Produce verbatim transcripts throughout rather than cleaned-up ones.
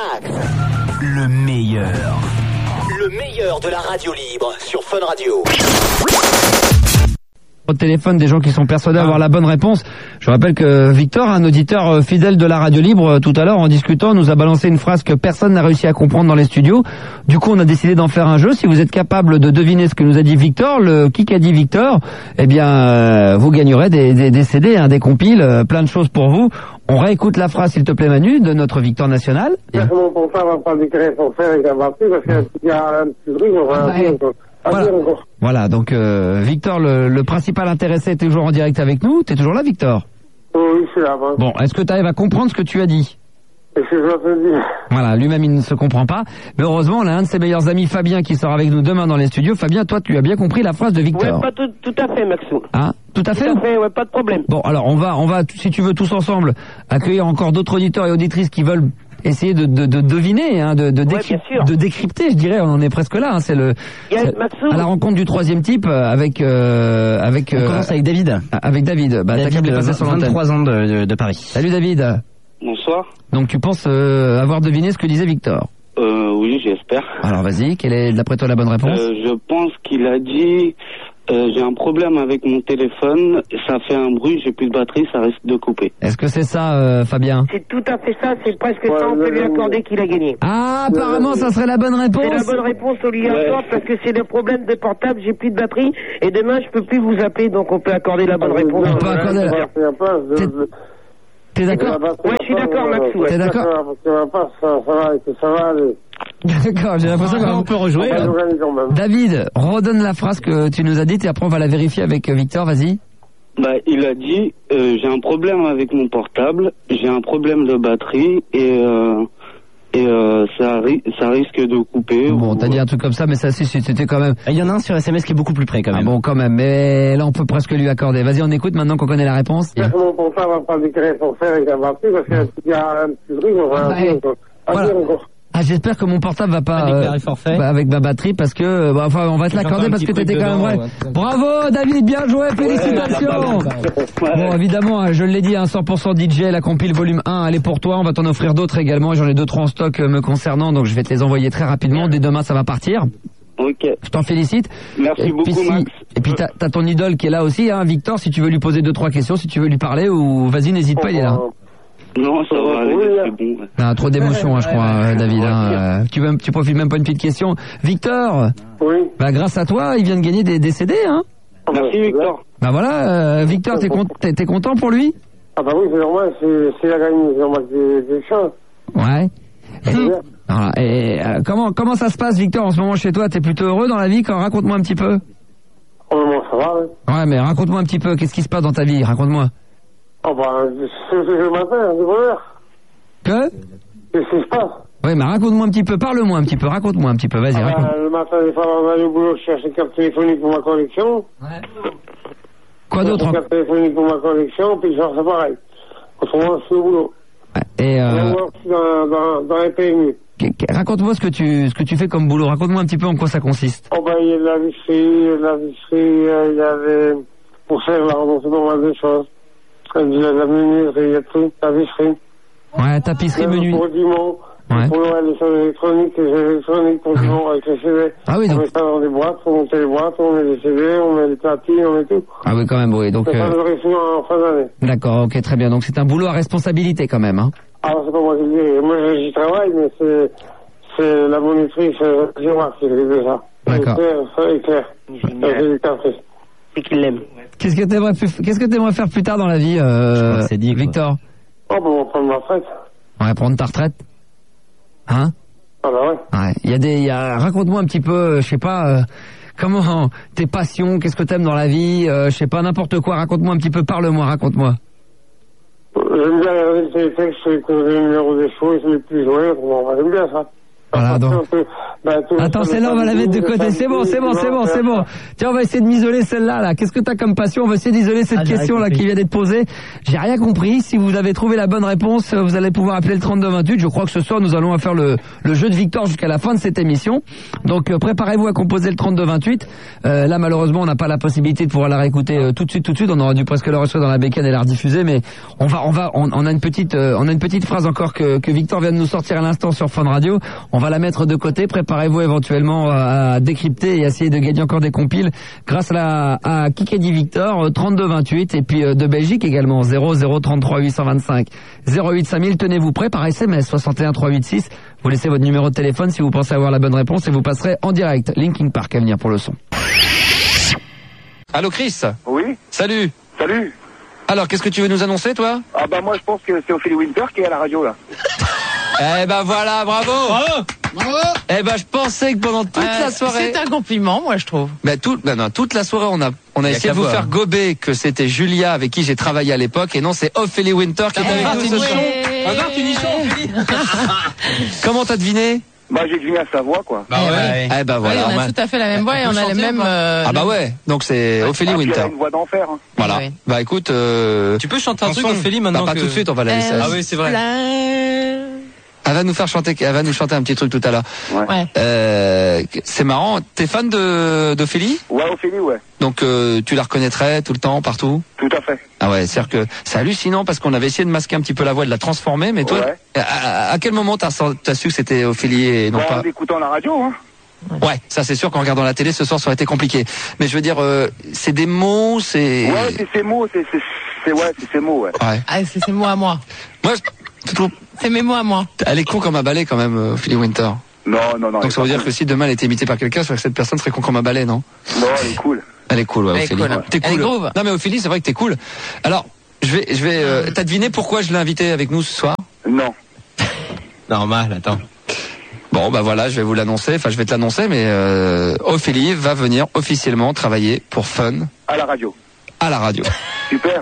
Max. Le meilleur. Le meilleur de la radio libre sur Fun Radio. Au téléphone des gens qui sont persuadés avoir la bonne réponse. Je rappelle que Victor, un auditeur fidèle de la radio libre, tout à l'heure en discutant, nous a balancé une phrase que personne n'a réussi à comprendre dans les studios. Du coup, on a décidé d'en faire un jeu. Si vous êtes capable de deviner ce que nous a dit Victor, le qui qu'a dit Victor, eh bien, euh, vous gagnerez des, des, des C D, hein, des compiles, euh, plein de choses pour vous. On réécoute la phrase, s'il te plaît, Manu, de notre Victor national. Mon portable va pas déclarer son frère avec un batterie parce qu'il y a un petit truc, on va ouais. Voilà. Voilà, donc euh, Victor, le, le principal intéressé est toujours en direct avec nous. T'es toujours là, Victor? Oui, je suis là. Bon, bon est-ce que tu arrives à comprendre ce que tu as dit? C'est ce que je te dis. Voilà, lui-même il ne se comprend pas. Mais heureusement, on a un de ses meilleurs amis, Fabien, qui sera avec nous demain dans les studios. Fabien, toi, tu as bien compris la phrase de Victor? Ouais, pas tout, tout à fait, Maxou. Hein? Tout à fait? Tout à fait, ouais, pas de problème. Bon, alors on va, on va, si tu veux, tous ensemble, accueillir encore d'autres auditeurs et auditrices qui veulent essayer de, de, de deviner, hein, de, de, décryp- ouais, de décrypter, je dirais, on en est presque là. Hein, c'est le yeah, c'est à la rencontre du troisième type avec euh, avec. On euh, commence avec David. Avec David. Bah, David, t'as passé sur vingt-trois ans de, de, de Paris. Salut David. Bonsoir. Donc tu penses euh, avoir deviné ce que disait Victor? Euh, oui, j'espère. Alors vas-y, quelle est d'après toi la bonne réponse? euh, Je pense qu'il a dit euh, j'ai un problème avec mon téléphone, ça fait un bruit, j'ai plus de batterie, ça risque de couper. Est-ce que c'est ça, euh, Fabien? C'est tout à fait ça, c'est presque ouais, ça, on ouais, peut lui ouais, accorder qu'il a gagné. Ah, apparemment ça serait la bonne réponse. C'est la bonne réponse, on lui accorde parce que c'est le problème de portable, j'ai plus de batterie et demain je peux plus vous appeler, donc on peut accorder la bonne réponse. On peut accorder la... T'es, t'es d'accord? Ouais, je suis d'accord, Maxou. T'es d'accord? Ça va, ça va aller. D'accord, j'ai l'impression qu'on peut rejouer. David, redonne la phrase que tu nous as dite et après on va la vérifier avec Victor, vas-y. Bah, il a dit euh, j'ai un problème avec mon portable, j'ai un problème de batterie et euh, et euh, ça, ri- ça risque de couper. Bon, ou... t'as dit un truc comme ça, mais ça, si, c'était quand même... Il y en a un sur S M S qui est beaucoup plus près, quand même. Ah bon, quand même, mais là, on peut presque lui accorder. Vas-y, on écoute maintenant qu'on connaît la réponse. Mon portable va pas déclarer son frère avec un batterie parce qu'il y a un petit truc, on va ouais. Voilà. Ah, j'espère que mon portable va pas euh, bah, avec ma batterie parce que bah, enfin on va te l'accorder parce que t'étais quand même vrai. Ouais. Bravo David, bien joué, félicitations. Ouais, bon évidemment, je l'ai dit, un cent pour cent D J, la compile volume un, elle est pour toi. On va t'en offrir d'autres également. J'en ai deux trois en stock euh, me concernant, donc je vais te les envoyer très rapidement. Dès demain, ça va partir. Ok. Je t'en félicite. Merci et beaucoup, puis, si, Max. Et puis t'as, t'as ton idole qui est là aussi, hein, Victor. Si tu veux lui poser deux trois questions, si tu veux lui parler ou vas-y, n'hésite pas, il est là. Non, ça va aller, c'est bon. Non, trop d'émotion, hein, je crois, euh, David. Hein, euh, tu, veux, tu profites même pas une petite question. Victor, oui. Bah grâce à toi, il vient de gagner des, des C D, hein. Merci, Victor. Bah voilà, euh, Victor, t'es, con, t'es, t'es content pour lui? Ah bah oui, c'est normal, c'est, c'est la gagne, c'est normal que j'ai des chances. Ouais. Et, voilà, et euh, comment comment ça se passe, Victor, en ce moment chez toi? T'es plutôt heureux dans la vie? Quand, raconte-moi un petit peu. Au moment, ça va, hein. Ouais, mais raconte-moi un petit peu, qu'est-ce qui se passe dans ta vie? Raconte-moi. Ah bah, c'est ce que je m'appelle, c'est bonheur. Que? Qu'est-ce qui se passe? Oui, mais raconte-moi un petit peu, parle-moi un petit peu, raconte-moi un petit peu, vas-y, ah raconte. Bah, le matin, des fois, on va aller au boulot, je cherche une carte téléphonique pour ma collection. Ouais. Quoi d'autre? Une carte téléphonique pour ma collection, puis genre, c'est pareil. Autrement, je suis au boulot. Et euh... dans, dans, dans les P M U. Raconte-moi ce que tu ce que tu fais comme boulot. Raconte-moi un petit peu en quoi ça consiste. Oh bah il y a de la visserie, il y a de la visserie, il y a des pour faire la remboursement des choses. Il y a de la menuiserie, il y a tout, la visserie. Ouais, tapisserie, menu. Pour Dumont, ouais. Pour les choses électroniques, les choses électroniques pour Dumont avec les C D. Ah oui, donc. On met ça dans des boîtes, on monte les boîtes, on met les C D, on met les platines, on met tout. Ah oui, quand même, oui. Donc. C'est ça le récit en fin d'année. D'accord, ok, très bien. Donc c'est un boulot à responsabilité quand même, hein. Alors c'est pas moi qui le dis. Moi j'y travaille, mais c'est c'est la monitrice, c'est moi qui le dis ça. D'accord. Ça est clair. C'est du café. C'est qu'il l'aime. Qu'est-ce que t'aimerais, qu'est-ce que t'aimerais faire plus tard dans la vie, euh, c'est dit, Victor? Oh, bah, on va prendre ma retraite. Ouais, prendre ta retraite. Hein? Ah, bah ouais. Ouais. Il y a des, il y a, raconte-moi un petit peu, je sais pas, euh, comment, tes passions, qu'est-ce que t'aimes dans la vie, euh, je sais pas, n'importe quoi, raconte-moi un petit peu, parle-moi, raconte-moi. J'aime bien regarder les textes, les numéros des shows, les plus joués, j'aime bien ça. Voilà, donc. Bah, Attends, celle-là, on va la mettre de côté. C'est bon, c'est bon, c'est bon, c'est bon. Tiens, on va essayer de m'isoler celle-là, là. Qu'est-ce que t'as comme passion? On va essayer d'isoler cette Ah, j'ai question, rien là, compris. qui vient d'être posée. J'ai rien compris. Si vous avez trouvé la bonne réponse, vous allez pouvoir appeler le trente-deux vingt-huit. Je crois que ce soir, nous allons faire le, le jeu de Victor jusqu'à la fin de cette émission. Donc, euh, préparez-vous à composer le trente-deux vingt-huit. Euh, là, malheureusement, on n'a pas la possibilité de pouvoir la réécouter euh, tout de suite, tout de suite. On aurait dû presque la recevoir dans la bécane et la rediffuser, mais on va, on va, on, on a une petite, euh, on a une petite phrase encore que, que Victor vient de nous sortir à l'instant sur Fun Radio. On va la mettre de côté. Préparez-vous éventuellement à décrypter et essayer de gagner encore des compiles grâce à, la, à Kikedi Victor, euh, trente-deux vingt-huit, et puis euh, de Belgique également, zéro zéro trente-trois huit cent vingt-cinq zéro huit cinq mille. Tenez-vous prêts par S M S soixante et un trois cent quatre-vingt-seize. Vous laissez votre numéro de téléphone si vous pensez avoir la bonne réponse et vous passerez en direct. Linkin Park à venir pour le son. Allô Chris. Oui. Salut. Salut. Alors, qu'est-ce que tu veux nous annoncer, toi? Ah bah moi je pense que c'est Ophélie Winter qui est à la radio là. Eh ben voilà, bravo. Bravo. Bravo. Eh ben je pensais que pendant toute Euh, la soirée. C'est un compliment, moi je trouve. Ben tout, ben non, toute la soirée on a on a Y a essayé qu'à de vous voir. faire gober que c'était Julia avec qui j'ai travaillé à l'époque et non c'est Ophélie Winter qui est Eh, avec nous ce soir. Regarde, tu dis Comment t'as deviné? Bah j'ai deviné à sa voix quoi. Bah Eh ouais. Eh ben Oui, voilà. on a tout à fait la même voix et on a le même. euh, Ah bah ouais, donc c'est Ophélie Ah, puis elle Winter. a une voix d'enfer. Hein. Voilà. Oui. Bah écoute, euh, Tu peux chanter un truc, chanson. Ophélie, bah, maintenant pas que... tout de suite, on va la laisser. Euh, Ah oui, c'est vrai. plein. Elle va nous faire chanter, elle va nous chanter un petit truc tout à l'heure. Ouais. Euh, c'est marrant. T'es fan de d'Ophélie? Ouais Ophélie ouais. Donc euh, tu la reconnaîtrais tout le temps, partout? Tout à fait. Ah ouais, c'est-à-dire que c'est hallucinant parce qu'on avait essayé de masquer un petit peu la voix, de la transformer, mais toi, Ouais. à, à- à quel moment t'as sens- t'as su que c'était Ophélie et non Bah, pas? en écoutant la radio hein. Ouais, ça c'est sûr qu'en regardant la télé ce soir ça aurait été compliqué. Mais je veux dire, euh, c'est des mots, c'est. Ouais c'est ses mots, c'est c'est c'est ouais c'est ses mots ouais. Ouais. Ah, c'est c'est moi à moi. Moi, je trouve, C'est mes mots à moi. elle est con comme un balai quand même, euh, Ophélie Winter. Non non non. Donc ça veut dire que si demain elle était imitée par quelqu'un, c'est que cette personne serait con comme un balai, non? Non elle est cool. Elle est cool, ouais, Elle est Ophélie. cool. T'es Elle est cool. groove. Non mais Ophélie, c'est vrai que t'es cool. Alors, je vais, je vais. Euh, T'as deviné pourquoi je l'ai invité avec nous ce soir? Non. Normal, attends. Bon, bah voilà, je vais vous l'annoncer. Enfin, je vais te l'annoncer, mais euh, Ophélie va venir officiellement travailler pour Fun À la radio. à la radio. Super.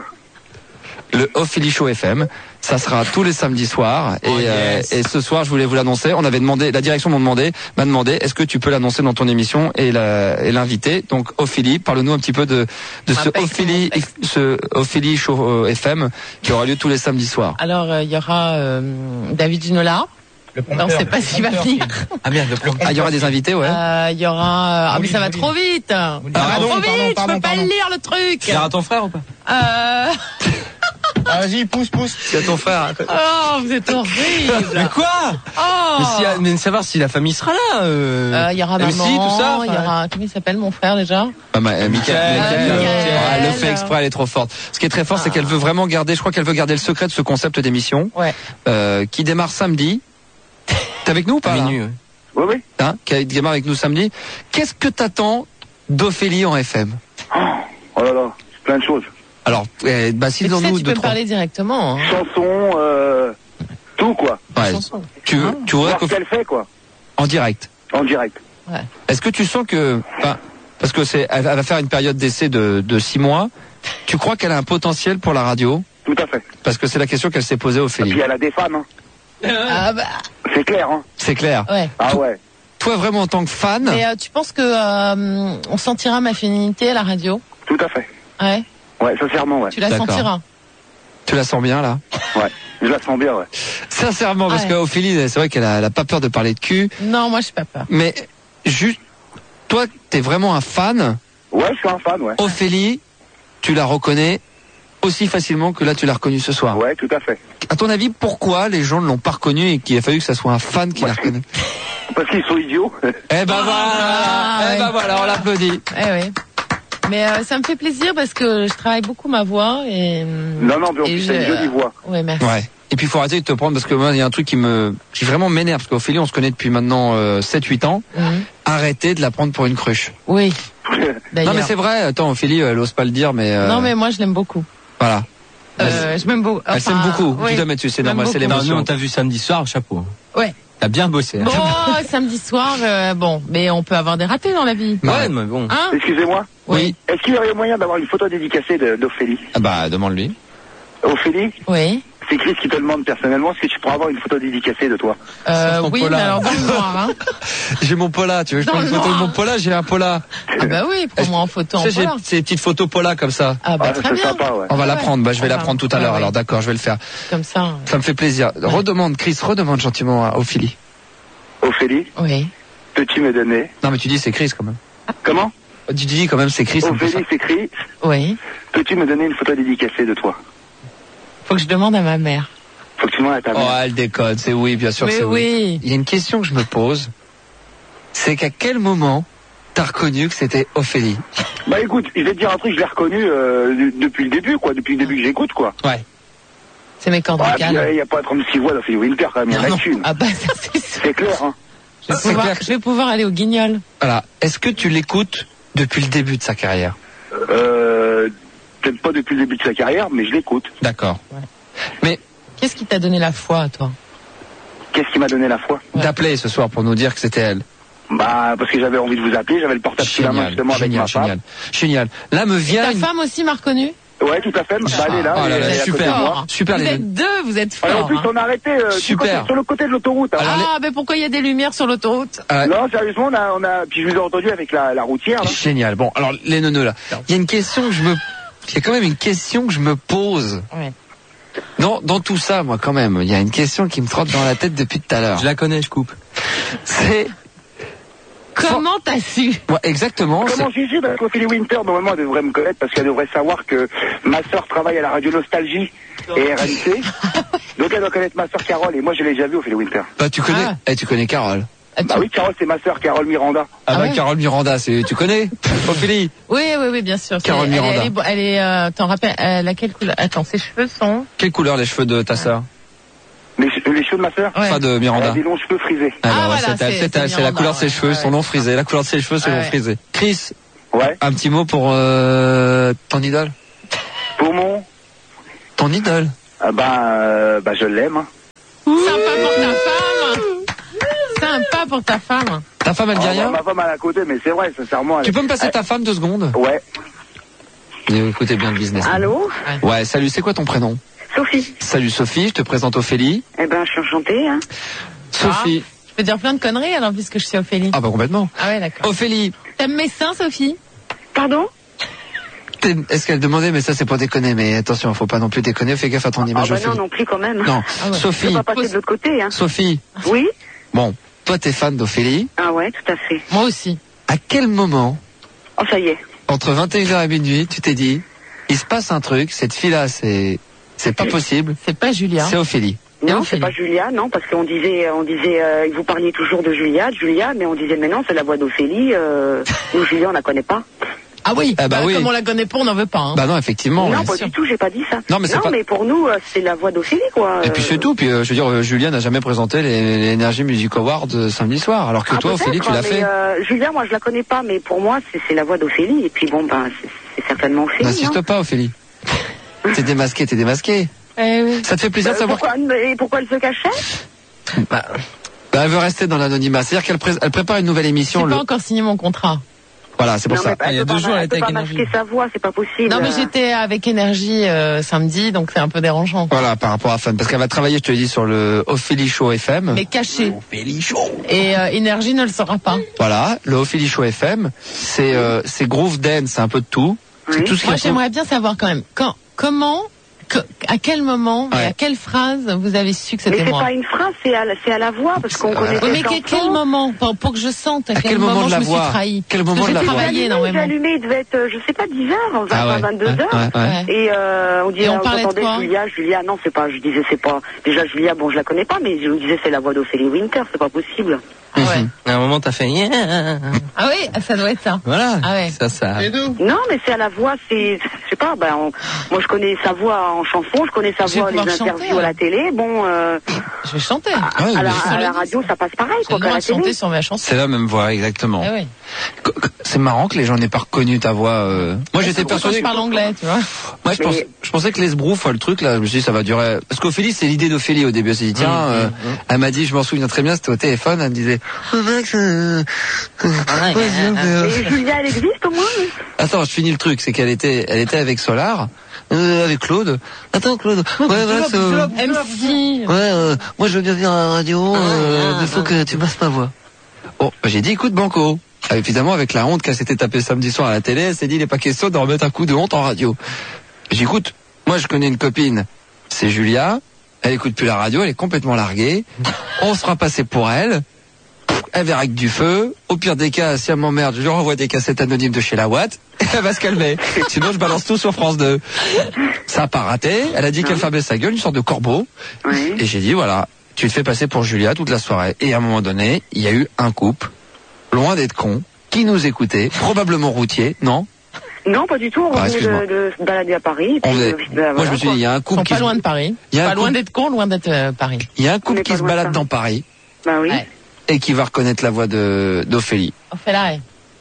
Le Ophélie Show F M. Ça sera tous les samedis soirs. Et, Oh, yes. euh, et ce soir, je voulais vous l'annoncer. On avait demandé, la direction m'a demandé, m'a demandé, est-ce que tu peux l'annoncer dans ton émission et la- et l'inviter. Donc Ophélie, parle-nous un petit peu de, de ce M'appelle Ophélie, comment ce Ophélie Show euh, F M qui aura lieu tous les samedis soirs. Alors, euh, il y aura euh, David Ginola. On ne sait pas s'il va venir. Ah merde, le Ah, il y aura des invités, ouais. Euh, Il y aura. Ah, mais ça va trop vite. Ça va Pardon, trop vite. pardon, Je pardon, peux pas pardon. le lire le truc. Tu à ton frère ou pas? Euh... Ah, vas-y, pousse, pousse. C'est ton frère. Oh, vous êtes horrible. Mais quoi? Oh. Mais, si, mais savoir si la famille sera là. Euh... Euh, Il y aura M C, maman. tout ça. Il y aura. Comment il s'appelle mon frère déjà? Ah bah, euh, Mickaël, Mickaël, Mickaël. Mickaël. Ah, elle le fait exprès, elle est trop forte. Ce qui est très fort, c'est qu'elle veut vraiment garder, je crois qu'elle veut garder le secret de ce concept d'émission, Ouais. euh, qui démarre samedi. T'es avec nous ou pas? là Minuit, ouais. Oui oui. Hein, qui démarre avec nous samedi. Qu'est-ce que t'attends d'Ophélie en F M? Oh là là. Plein de choses. Alors, eh, bah, si Mais tu dans sais, nous tu deux, peux me trois. parler directement. Hein. Chansons, euh, tout quoi. Ouais. Chanson. Tu veux, tu voudrais Voir ce qu'au- qu'elle fait quoi. en direct. En direct. Est-ce que tu sens que, enfin, parce que c'est, elle va faire une période d'essai de, de six mois. Tu crois qu'elle a un potentiel pour la radio? Tout à fait. Parce que c'est la question qu'elle s'est posée, Et Ophélie. puis elle a des fans hein. Ah bah C'est clair hein. C'est clair. ouais. Ah ouais. Toi, vraiment, en tant que fan, Mais euh, tu penses que euh, on sentira ma féminité à la radio? Tout à fait. Ouais. Ouais sincèrement ouais. Tu la D'accord. sentiras. tu la sens bien, là? Ouais. Je la sens bien ouais. Sincèrement, parce Ouais. que Ophélie, c'est vrai qu'elle a, elle a pas peur de parler de cul, Non, moi, je pas peur. mais juste, toi, t'es vraiment un fan. Ouais je suis un fan ouais. Ophélie, tu la reconnais aussi facilement que là, tu l'as reconnue ce soir. Ouais tout à fait. À ton avis, pourquoi les gens ne l'ont pas reconnue et qu'il a fallu que ça soit un fan qui la reconnaisse? Parce qu'ils sont idiots. Eh ben voilà, Ah, eh ouais. ben voilà, on l'applaudit. Eh oui. Mais euh, ça me fait plaisir parce que je travaille beaucoup ma voix et. Non non mais en et plus je- c'est une jolie voix. Ouais, merci. Ouais. Et puis il faut arrêter de te prendre parce que moi il y a un truc qui me qui vraiment m'énerve parce qu'Ophélie on se connaît depuis maintenant euh, sept huit ans. Mhm. Arrêtez de la prendre pour une cruche. Oui. D'ailleurs. Non mais c'est vrai, attends Ophélie elle ose pas le dire mais euh, Non, mais moi, je l'aime beaucoup. voilà. Euh, je m'aime beaucoup. Elle s'aime beaucoup. oui. Tu dois mettre dessus, c'est Je l'aime normal, c'est beaucoup. Non, nous, l'émotion. on t'a vu samedi soir, chapeau. Ouais. T'as bien bossé. hein. Bon, samedi soir, euh, bon, mais on peut avoir des ratés dans la vie. Ouais, mais bon. Hein? Excusez-moi. Oui. Est-ce qu'il y aurait moyen d'avoir une photo dédicacée de- d'Ophélie? Ah bah demande-lui. Ophélie, Oui. c'est Chris qui te demande personnellement, est-ce que tu pourras avoir une photo dédicacée de toi? Euh, oui, mais alors dans le noir, hein. J'ai mon Pola, tu veux que je Dans prenne une le photo de noir. mon Pola? J'ai un Pola. Ah bah oui, prends-moi en photo en Tu sais, j'ai polar. ces petites photos Pola comme ça. Ah bah Ah, très c'est bien. sympa, ouais. On va la Ouais. prendre, bah, je vais On la va- prendre tout à ouais, l'heure, ouais. alors d'accord, je vais le faire. Comme ça. Ça me fait plaisir. Redemande, Chris, redemande gentiment à Ophélie. Ophélie, Oui. peux-tu me donner? Non mais tu dis c'est Chris quand même. Comment? Tu dis quand même c'est Chris. ça me fait Ophélie, c'est Chris. Oui. Peux-tu me donner une photo dédicacée de toi? Faut que je demande à ma mère. Faut que tu demandes à ta Oh, mère. elle déconne, c'est oui, bien sûr que Mais c'est oui. oui. Il y a une question que je me pose, c'est qu'à quel moment t'as reconnu que c'était Ophélie? Bah écoute, je vais te dire un truc, je l'ai reconnu euh, de- depuis le début, quoi, depuis le début que j'écoute, quoi. Ouais. C'est mes cordes Ah, vocales. puis, il n'y a pas trente-six voix d'Ophélie Winter, quand même, il y en a Non. qu'une. Ah bah ça c'est sûr. C'est clair, hein. Je vais, C'est pouvoir, clair. je vais pouvoir aller au Guignol. Voilà. Est-ce que tu l'écoutes depuis le début de sa carrière? Euh, peut-être pas depuis le début de sa carrière, mais je l'écoute. D'accord. Mais Qu'est-ce qui t'a donné la foi à toi? Qu'est-ce qui m'a donné la foi? Ouais. d'appeler ce soir pour nous dire que c'était elle. Bah, parce que j'avais envie de vous appeler, j'avais le portable sous la main, Génial, justement, avec génial, ma femme. génial. Génial. Là me Et vient ta une... femme aussi m'a reconnu? Ouais, tout à fait. Bah, elle est là, Oh là elle, là, elle est à côté super. de moi. Fort. Super, Vous les- êtes deux, vous êtes Ah, en forts. plus, hein. on a arrêté euh, du Super. côté- sur le côté de l'autoroute. hein. Alors, Ah, mais pourquoi il y a des lumières sur l'autoroute? Euh, Non, sérieusement, on a, on a, puis je vous ai entendu avec la, la routière, là. Génial. Bon, alors les neuneux là. Il y a une question que je me... Il y a quand même une question que je me pose. Ouais. Non, dans tout ça, moi quand même, il y a une question qui me trotte dans la tête depuis tout à l'heure. Je la connais, je coupe. C'est... Comment t'as su? Ouais, exactement. Comment j'ai su? Parce qu'Ophélie Winter, normalement, elle devrait me connaître parce qu'elle devrait savoir que ma sœur travaille à la radio Nostalgie et R M C. Donc elle doit connaître ma sœur Carole et moi je l'ai déjà vue, Ophélie Winter. Bah tu connais, Ah. eh, tu connais Carole. Ah, tu- Bah oui, Carole, c'est ma sœur, Carole Miranda. Ah, Ah bah ouais. Carole Miranda, c'est, tu connais Ophélie. Oui, oui, oui, bien sûr. C'est- Carole elle est- Miranda. Elle est, bo- elle est, euh, t'en rappelles, elle a quelle couleur? Attends, ses cheveux sont... Quelle couleur les cheveux de ta sœur? Les, che- les cheveux de ma sœur? Ouais. Enfin de Elle a Miranda. des longs cheveux frisés. Ah, bah, Ah, ouais, voilà, c'est elle, c'est- c'est c'est elle, c'est la Miranda, couleur de ses ouais, cheveux, ouais. son long frisé. La couleur de ses cheveux, c'est Ah, long ouais. frisé. Chris, Ouais. un petit mot pour euh, ton idole. Pour mon, Ton idole. ah bah, euh, bah je l'aime. hein. Sympa pour ta femme. Sympa pour ta femme. Ta femme, elle dit Ah, rien bah, ma femme elle est à côté, mais c'est vrai, sincèrement. Tu elle- peux me passer elle- ta femme deux secondes? Ouais. Écoutez bien le business. Allô? Ouais, salut, c'est quoi ton prénom? Sophie. Salut Sophie, je te présente Ophélie. Eh ben, je suis enchantée, hein. Sophie. Je peux dire plein de conneries alors puisque je suis Ophélie. Ah bah complètement. Ah ouais, d'accord. Ophélie, T'aimes mes seins, Sophie? Pardon? t'es- est-ce qu'elle demandait, mais ça c'est pas déconner, mais attention, faut pas non plus déconner, fais gaffe à ton Ah image bah non, Ophélie. non plus quand même. Non, Ah ouais. Je Sophie, peux pas passer de l'autre côté, hein. Sophie, Oui? bon, toi t'es fan d'Ophélie. Ah ouais, tout à fait. Moi aussi. À quel moment, Oh, ça y est. entre vingt et une heures et minuit, tu t'es dit, il se passe un truc, cette fille-là, c'est, c'est pas possible, C'est pas Julia. c'est Ophélie. Et Non, Ophélie. c'est pas Julia, non, parce qu'on disait, on disait, euh, vous parliez toujours de Julia, de Julia, mais on disait, mais non, c'est la voix d'Ophélie, euh, nous, Julia, on la connaît pas. Ah oui, Ah bah oui. comme on la connaît pas, on n'en veut pas. Hein. Bah non, effectivement. non, ouais. pas sûr. du tout, j'ai pas dit ça. Non, mais c'est pas- pour nous, euh, c'est la voix d'Ophélie, quoi. Et puis Euh, c'est tout. Puis euh, je veux dire, euh, Julien n'a jamais présenté les, les Energy Music Awards euh, samedi soir, alors que ah, toi, peut-être, Ophélie, tu l'as mais, fait. euh, Julia, moi, je la connais pas, mais pour moi, c'est c'est la voix d'Ophélie, et puis bon, ben, c'est- c'est certainement Ophélie, N'insiste hein. pas, Ophélie. T'es démasqué, t'es démasqué. Eh oui. Ça te fait plaisir de Euh, savoir. pourquoi, et pourquoi elle se cachait? Bah, bah, elle veut rester dans l'anonymat. C'est-à-dire qu'elle pré- elle prépare une nouvelle émission. J'ai Le... pas encore signé mon contrat. Voilà, c'est pour Non, ça. mais elle Il y a peut deux pas- jours, elle elle était peut avec pas Énergie. masquer sa voix, c'est pas possible. Non, mais Euh, j'étais avec Énergie euh, samedi, donc c'est un peu dérangeant. Voilà, par rapport à Fun. Parce qu'elle va travailler, je te le dis, sur le Ophélie Show F M. Mais caché. Et euh, Énergie ne le saura pas. Voilà, le Ophélie Show F M. C'est euh, c'est groove dance, c'est un peu de tout. C'est Oui. tout ce qu'il Moi, faut. j'aimerais bien savoir quand même quand, comment, que- à quel moment Ouais. et à quelle phrase vous avez su que Mais c'était c'est moi. pas une phrase, c'est à, la- c'est à la voix, parce qu'on Euh, connaît Oui, les mais que- chansons. quel moment pour, pour que je sente à, À quel moment de je la me suis voix trahi. Quel Parce moment que de j'ai la voix travaillé J'ai énormément. allumé, il devait être, euh, je sais pas, dix heures, vingt, Ah ouais, vingt-deux ouais, heures. ouais, ouais. Ouais. Et euh, on disait, Et on on parlait de entendait quoi Julia, Julia, non, c'est pas, je disais, c'est pas, déjà Julia, bon, je la connais pas, mais je me disais, c'est la voix d'Ophélie Winter, c'est pas possible. Ah ouais. À un moment, t'as fait yeah. Ah oui, ça doit être ça. Voilà. Ah ouais. Ça, ça. Non, mais c'est à la voix, c'est, je sais pas, ben, on- moi je connais sa voix en chanson, je connais sa Je vais voix les pouvoir chanter, interviews à la alors. télé, bon, euh, Je vais chanter. à, ouais, à la, mais ça à le la dit, radio, ça passe pareil, J'ai quoi, le qu'à droit la de chanter télé. sur ma chanson. C'est la même voix, exactement. Ah oui. Qu- qu- C'est marrant que les gens n'aient pas reconnu ta voix. euh. Moi, j'étais Quand persuadé. je parle anglais, tu vois. Moi, je, Mais- pense, je pensais que les sbroufs, le truc là, je me suis dit ça va durer. Parce qu'Ophélie, c'est l'idée d'Ophélie au début. Elle s'est dit tiens, Mmh, euh, mmh, mmh. elle m'a dit, je m'en souviens très bien, c'était au téléphone. Elle me disait, fait oh, Max, euh... Ah, ouais, et Julia, elle existe au moins? Attends, je finis le truc, c'est qu'elle était, elle était avec Solar, euh, avec Claude. Attends, Claude. Ouais, Max, euh... M C. Ouais, euh, moi je veux bien venir à la radio, euh, il faut que tu passes ma voix. Bon, bah, j'ai dit écoute Banco. Ah, évidemment, avec la honte qu'elle s'était tapée samedi soir à la télé, elle s'est dit il n'est pas question de remettre un coup de honte en radio. J'ai dit écoute, moi je connais une copine, c'est Julia, elle écoute plus la radio, elle est complètement larguée, on se fera passer pour elle, elle verra avec du feu, au pire des cas, si elle m'emmerde, je lui renvoie des cassettes anonymes de chez la Watt, elle va se calmer, sinon je balance tout sur France deux. Ça a pas raté, elle a dit qu'elle fermait sa gueule, une sorte de corbeau, oui. Et j'ai dit voilà, tu te fais passer pour Julia toute la soirée. Et à un moment donné, il y a eu un couple, loin d'être con, qui nous écoutait, probablement routier, non? Non, pas du tout. On ah, venait de, de se balader à Paris. On puis, est... euh, bah, Moi, voilà, je me suis quoi. dit, il y a un couple Ils sont qui pas se... loin de Paris. Il y a pas un loin couple... d'être con, loin d'être euh, Paris. Il y a un couple qui se balade dans Paris. Bah oui. Ouais. Et qui va reconnaître la voix de d'Ophélie. Ophélie.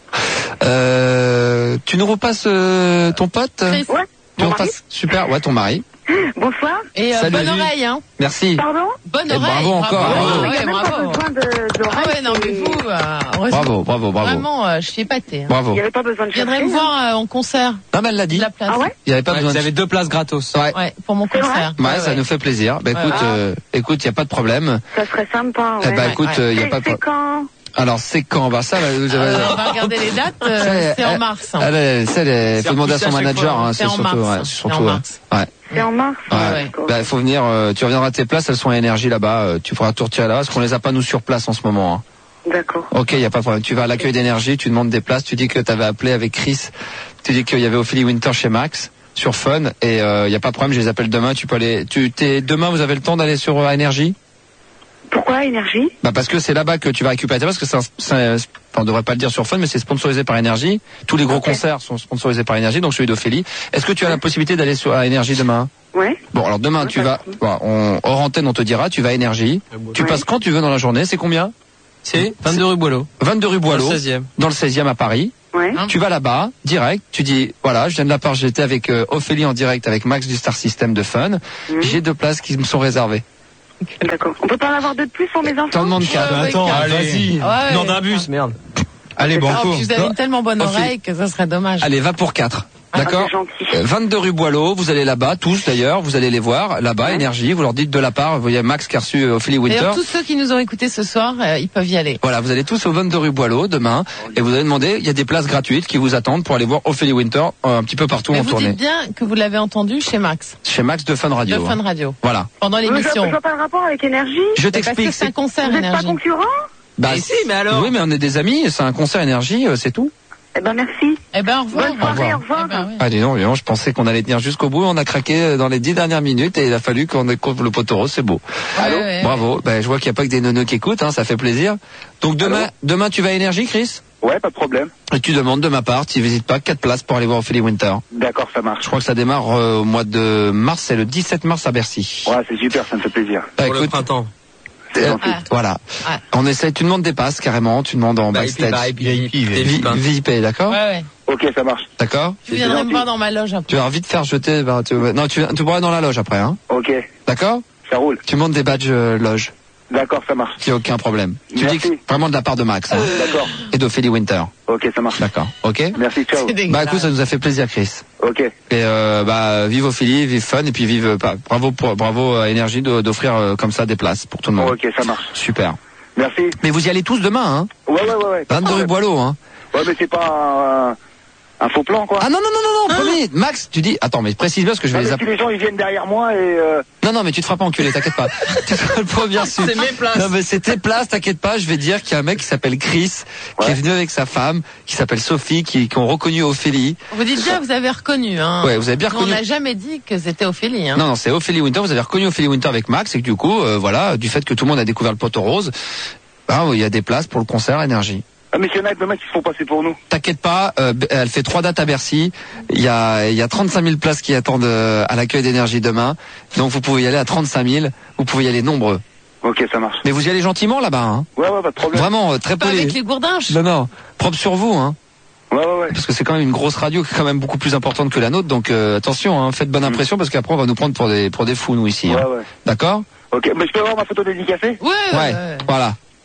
Euh, tu nous repasses euh, ton pote? Ouais. Tu nous repasses... Super. Ouais, ton mari. Bonsoir. Et euh, Salut, bonne Julie. oreille, hein. Merci. Pardon? Bonne Et oreille. bravo encore, Bravo. bravo. Il n'y a Ouais, même bravo. pas besoin de, de Ah ouais, non, mais vous, euh, heureusement. Bravo, bravo, bravo. Vraiment, euh, je suis épatée. Hein. Bravo. Il n'y avait pas besoin de Je viendrai chercher, me voir euh, en concert. Non, mais elle l'a dit. De la place. Ah ouais? Il n'y avait pas Ouais, besoin vous de... avez deux places gratos. Ouais. Ouais, pour mon C'est vrai concert. Ouais, ça nous fait plaisir. Bah écoute, Ouais. euh, écoute, il y a pas de problème. Ça serait sympa. Eh Ouais. bah écoute, il ouais. y a C'est- pas de c'est problème. quand? Alors c'est quand? Bah ça, vous avez... Euh, on va regarder les dates. euh, Ça, c'est en elle- mars. hein. Elle, elle, ça, elle, C'est faut demander à son repoussé à chaque manager. fois, Hein, C'est c'est en surtout, mars, ouais, hein. c'est C'est surtout, en ouais. mars. Ouais. C'est en mars? Ouais. ouais. D'accord. Bah, il faut venir. Euh, tu reviendras à tes places. Elles sont à énergie là-bas. Euh, tu feras tout retirer là-bas parce qu'on les a pas nous sur place en ce moment. Hein. D'accord. Ok, il y a pas de problème. Tu vas à l'accueil d'énergie. Tu demandes des places. Tu dis que tu avais appelé avec Chris. Tu dis qu'il y avait Ophélie Winter chez Max sur Fun et il euh, y a pas de problème. Je les appelle demain. Tu peux aller. Tu t'es demain. Vous avez le temps d'aller sur euh, énergie? Pourquoi énergie? Bah parce que c'est là-bas que tu vas récupérer tes places, parce que c'est, un, c'est un, enfin, on devrait pas le dire sur Fun, mais c'est sponsorisé par Énergie. Tous les gros Okay. concerts sont sponsorisés par Énergie, donc celui d'Ophélie. Est-ce que tu as la possibilité d'aller sur à Énergie demain? Ouais. Bon, alors demain Ouais, tu pas vas, de bon, on, hors antenne on te dira, tu vas à Énergie. Tu Ouais. passes quand tu veux dans la journée. C'est combien? C'est vingt-deux rue Boileau. vingt-deux rue Boileau, Dans le seizième. dans le seizième à Paris. Ouais. Hein? Tu vas là-bas, direct, tu dis, voilà, je viens de la part, j'étais avec euh, Ophélie en direct avec Max du Star System de Fun. Mhm. J'ai deux places qui me sont réservées. D'accord. On peut pas en avoir deux de plus pour mes enfants? T'en demandes quatre. Ouais, ouais, Attends, quatre. vas-y. Ouais, Non, ouais. d'un bus, merde. Allez, Ah, banco. puis vous avez une tellement bonne Ophélie. oreille que ça serait dommage. Allez, va pour quatre. Ah, D'accord? c'est gentil. Euh, vingt-deux rue Boileau, vous allez là-bas, tous d'ailleurs, vous allez les voir, là-bas, Ouais. Énergie, vous leur dites de la part, vous voyez Max qui a reçu euh, Ophélie Winter. D'ailleurs, tous ceux qui nous ont écoutés ce soir, euh, ils peuvent y aller. Voilà, vous allez tous au vingt-deux rue Boileau demain, et vous allez demander, il y a des places gratuites qui vous attendent pour aller voir Ophélie Winter euh, un petit peu partout Mais en vous tournée. dites bien que vous l'avez entendu chez Max, Chez Max de Fun Radio. de Fun hein. Radio, Voilà. pendant Mais je, je l'émission. vois pas le rapport avec énergie. Je Mais parce t'explique. que c'est un concert Vous n'êtes pas énergie. concurrents? Bah, Mais si, mais alors Oui, mais on est des amis, c'est un concert Énergie, euh, c'est tout. Eh ben merci. Eh ben, au revoir. Bonne soirée, au Au revoir. Eh ben, oui. Ah dis donc, dis donc, je pensais qu'on allait tenir jusqu'au bout, on a craqué euh, dans les dix dernières minutes et il a fallu qu'on découvre le poteau rose, c'est beau. Ouais, ouais, Bravo, ben, je vois qu'il n'y a pas que des neuneux qui écoutent, hein, ça fait plaisir. Donc demain, Allô demain tu vas à Énergie, Chris? Ouais, pas de problème. Et tu demandes de ma part, tu n'hésites pas, quatre places pour aller voir Ophélie Winter. D'accord, ça marche. Je crois que ça démarre euh, au mois de mars, c'est le dix-sept mars à Bercy. Ouais, c'est super, ça me fait plaisir. Bah, Pour le écoute, printemps. C'est euh, gentil. Ouais. voilà. Ouais. On essaie, tu demandes des passes carrément, tu demandes en Bah, et puis, backstage. bah, et puis, V I P, V- V I P. V I P, d'accord? Ouais, ouais. Ok, ça marche. D'accord? Tu viendrais me voir dans ma loge après. Tu vas vite faire jeter, bah, tu, non, tu, tu pourras dans la loge après, hein? Ok, D'accord? ça roule. Tu montes des badges euh, loge. D'accord, ça marche. Il n'y a aucun problème. Tu Merci. dis que c'est vraiment de la part de Max, hein, D'accord. et d'Ophélie Winter. Ok, ça marche. D'accord. Ok? Merci, ciao. C'est dégueulasse. Bah écoute, ça nous a fait plaisir, Chris. Ok. Et euh, bah vive Ophélie, vive Fun, et puis vive euh, bah, bravo pour, bravo à Énergie de- d'offrir euh, comme ça des places pour tout le monde. Ok, ça marche. Super. Merci. Mais vous y allez tous demain, hein? Ouais, ouais, ouais, ouais. pas de vingt-deux rue problème. Boileau, hein? Ouais, mais c'est pas un, un faux plan, quoi. Ah non non non non non, promis. Max, tu dis, attends, mais précise bien parce que je vais Non, les mais appeler. si les gens ils viennent derrière moi et euh, Non non, mais tu te feras pas enculer, t'inquiète pas. Tu seras le premier reçu. C'est mes places. Non mais c'est tes places, t'inquiète pas. Je vais dire qu'il y a un mec qui s'appelle Chris, qui Ouais. est venu avec sa femme, qui s'appelle Sophie, qui, qui ont reconnu Ophélie. Vous dites bien, vous avez reconnu, hein. Ouais, vous avez bien Nous, reconnu. On n'a jamais dit que c'était Ophélie, hein. Non, non, c'est Ophélie Winter. Vous avez reconnu Ophélie Winter avec Max, et que du coup, euh, voilà, du fait que tout le monde a découvert le poteau rose, bah, il y a des places pour le concert Énergie. ah, mais s'il y en a demain qui se font passer pour nous. T'inquiète pas, euh, elle fait trois dates à Bercy. Il y a, il y a trente-cinq mille places qui attendent euh, à l'accueil d'Énergie demain. Donc vous pouvez y aller à trente-cinq mille. Vous pouvez y aller nombreux. Ok, ça marche. Mais vous y allez gentiment là-bas, hein. Ouais, ouais, pas de problème. Vraiment, euh, très Pas poli. avec les gourdinches. Non, non, propre sur vous, hein. Ouais, ouais, ouais. Parce que c'est quand même une grosse radio qui est quand même beaucoup plus importante que la nôtre. Donc euh, attention, hein, faites bonne impression parce qu'après on va nous prendre pour des pour des fous nous ici. Ouais, Hein. ouais. D'accord? Ok, mais je peux avoir ma photo dédicacée? Ouais, Ouais, ouais, ouais. voilà.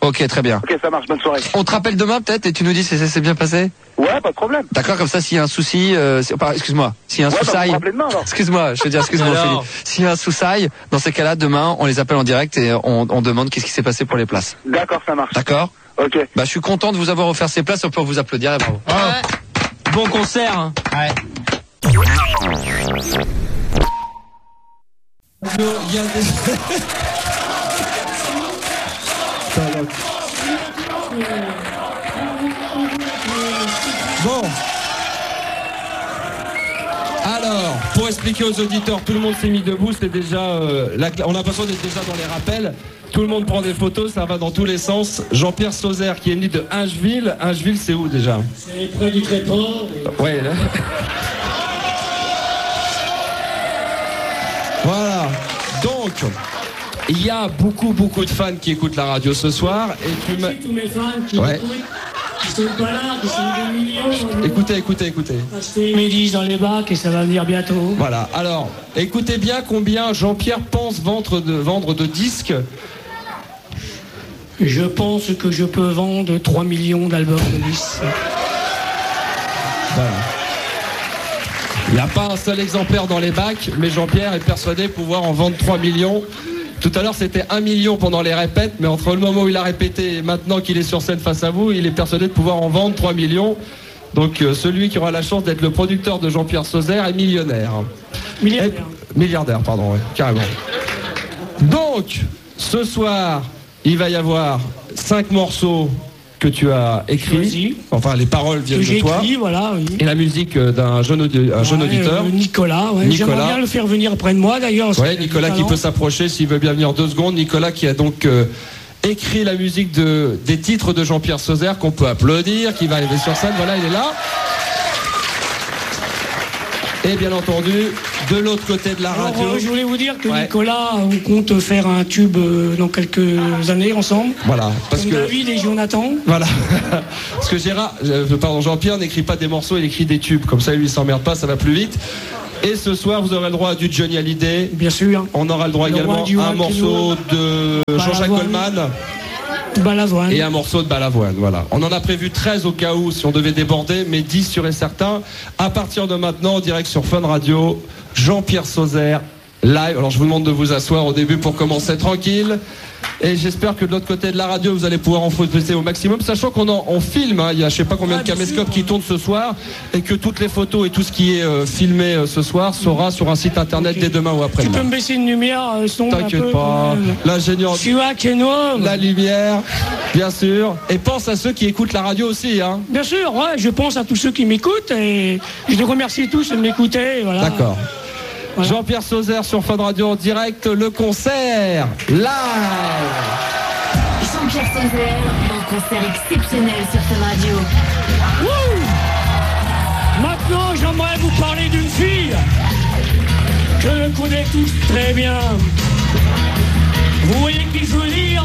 Ok, très bien. Ok, ça marche, bonne soirée. On te rappelle demain peut-être et tu nous dis si ça s'est bien passé? Ouais, pas de problème. D'accord, comme ça s'il y a un souci, euh, si- pardon, excuse-moi, s'il y a un Ouais, bah, souci, vous me rappelez demain, alors. excuse-moi, je veux dire, excuse-moi, Alors. Philippe. S'il y a un souci, dans ces cas-là, demain, on les appelle en direct et on, on demande qu'est-ce qui s'est passé pour les places. D'accord, ça marche. D'accord? Ok. Bah, je suis content de vous avoir offert ces places, on peut vous applaudir et bravo. Oh. Bon concert. Hein. Ouais. Il y a des... Bon. Alors, pour expliquer aux auditeurs, tout le monde s'est mis debout, c'est déjà, euh, la, on a l'impression d'être déjà dans les rappels. Tout le monde prend des photos, ça va dans tous les sens. Jean-Pierre Sauzère, qui est né de Ingeville. Ingeville, c'est où déjà? C'est près du Tréport. Et... Ouais. Là. Voilà. Donc, il y a beaucoup, beaucoup de fans qui écoutent la radio ce soir. Et tu m'as... tous mes fans qui ouais. écoutent, qui sont pas là, qui sont des millions. Écoutez, écoutez, écoutez. Acheter mes disques dans les bacs et ça va venir bientôt. Voilà. Alors, écoutez bien combien Jean-Pierre pense vendre de, vendre de disques. Je pense que je peux vendre trois millions d'albums de disques. Voilà. Il n'y a pas un seul exemplaire dans les bacs, mais Jean-Pierre est persuadé pouvoir en vendre trois millions. Tout à l'heure, c'était un million pendant les répètes, mais entre le moment où il a répété et maintenant qu'il est sur scène face à vous, il est persuadé de pouvoir en vendre trois millions. Donc, euh, celui qui aura la chance d'être le producteur de Jean-Pierre Sauzère est millionnaire. Milliardaire. Et, milliardaire, pardon, ouais, carrément. Donc, ce soir, il va y avoir cinq morceaux que tu as écrits. Choisi. Enfin, les paroles viennent Que de j'ai toi. écrit, voilà, oui. Et la musique euh, d'un jeune, audi- un jeune Ouais, auditeur. euh, Nicolas, ouais. Nicolas. J'aimerais bien le faire venir près de moi d'ailleurs. Ouais, Nicolas qui peut s'approcher s'il veut bien venir deux secondes. Nicolas qui a donc euh, écrit la musique de, des titres de Jean-Pierre Sauzère qu'on peut applaudir, qui va arriver sur scène. Voilà, il est là. Et bien entendu, de l'autre côté de la Alors, radio. euh, je voulais vous dire que Ouais. Nicolas, on compte faire un tube euh, dans quelques années ensemble. Voilà, parce Comme que David et Jonathan. voilà, parce que Gérard, euh, pardon, Jean-Pierre n'écrit pas des morceaux, il écrit des tubes. Comme ça, lui, il s'emmerde pas, ça va plus vite. Et ce soir, vous aurez le droit à du Johnny Hallyday. Bien sûr. On aura le droit Le également roi du à un rock morceau de Jean-Jacques Balavoine. Goldman. Balavoine. Et un morceau de Balavoine, voilà. On en a prévu treize au cas où, si on devait déborder, mais dix sûr et certain. À partir de maintenant, en direct sur Fun Radio, Jean-Pierre Sauzère, live. Alors je vous demande de vous asseoir au début pour commencer tranquille. Et j'espère que de l'autre côté de la radio, vous allez pouvoir en profiter au maximum, sachant qu'on en, on filme, hein. Il y a je sais pas combien de caméscopes qui tournent ce soir, et que toutes les photos et tout ce qui est euh, filmé euh, ce soir sera sur un site internet dès demain ou Tu après-demain. peux me baisser une lumière, euh, son un peu. T'inquiète pas, l'ingénieur, Je suis à Keno. la lumière, bien sûr. Et pense à ceux qui écoutent la radio aussi, hein. Bien sûr, ouais, je pense à tous ceux qui m'écoutent et je les remercie tous de m'écouter. Voilà. D'accord. Voilà. Jean-Pierre Sauzère sur Fun Radio en direct, le concert live. Jean-Pierre Sauzère, un concert exceptionnel sur Fun Radio. Wouh! Maintenant, j'aimerais vous parler d'une fille que je connais tous très bien. Vous voyez qui je veux dire?